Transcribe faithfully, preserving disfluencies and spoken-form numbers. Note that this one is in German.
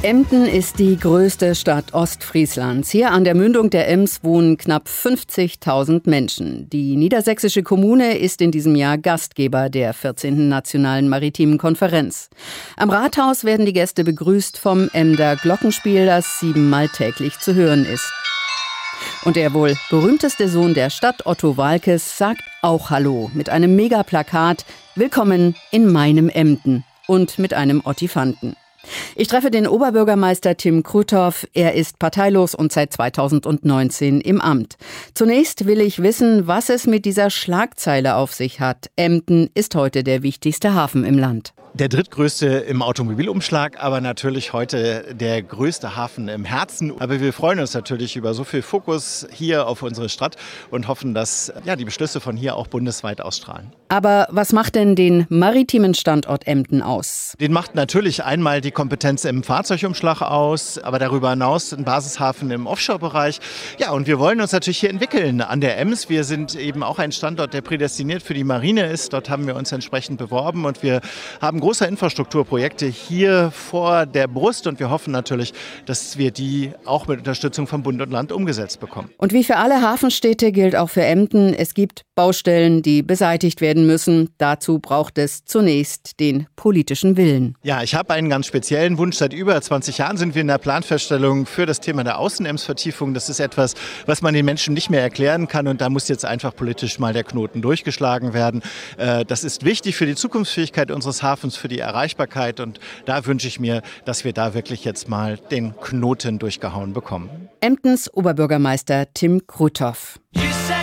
Emden ist die größte Stadt Ostfrieslands. Hier an der Mündung der Ems wohnen knapp fünfzigtausend Menschen. Die niedersächsische Kommune ist in diesem Jahr Gastgeber der vierzehnten Nationalen Maritimen Konferenz. Am Rathaus werden die Gäste begrüßt vom Emder Glockenspiel, das siebenmal täglich zu hören ist. Und der wohl berühmteste Sohn der Stadt, Otto Waalkes, sagt auch Hallo mit einem Megaplakat „Willkommen in meinem Emden" und mit einem Ottifanten. Ich treffe den Oberbürgermeister Tim Krutoff. Er ist parteilos und seit zweitausendneunzehn im Amt. Zunächst will ich wissen, was es mit dieser Schlagzeile auf sich hat. Emden ist heute der wichtigste Hafen im Land. Der drittgrößte im Automobilumschlag, aber natürlich heute der größte Hafen im Herzen. Aber wir freuen uns natürlich über so viel Fokus hier auf unsere Stadt und hoffen, dass ja, die Beschlüsse von hier auch bundesweit ausstrahlen. Aber was macht denn den maritimen Standort Emden aus? Den macht natürlich einmal die Kompetenz im Fahrzeugumschlag aus, aber darüber hinaus ein Basishafen im Offshore-Bereich. Ja, und wir wollen uns natürlich hier entwickeln an der Ems. Wir sind eben auch ein Standort, der prädestiniert für die Marine ist. Dort haben wir uns entsprechend beworben und wir haben große Infrastrukturprojekte hier vor der Brust und wir hoffen natürlich, dass wir die auch mit Unterstützung von Bund und Land umgesetzt bekommen. Und wie für alle Hafenstädte gilt auch für Emden, es gibt Baustellen, die beseitigt werden müssen. Dazu braucht es zunächst den politischen Willen. Ja, ich habe einen ganz speziellen Wunsch. Seit über zwanzig Jahren sind wir in der Planfeststellung für das Thema der Außenems-Vertiefung. Das ist etwas, was man den Menschen nicht mehr erklären kann und da muss jetzt einfach politisch mal der Knoten durchgeschlagen werden. Das ist wichtig für die Zukunftsfähigkeit unseres Hafens, für die Erreichbarkeit und da wünsche ich mir, dass wir da wirklich jetzt mal den Knoten durchgehauen bekommen. Emdens Oberbürgermeister Tim Krutoff. You say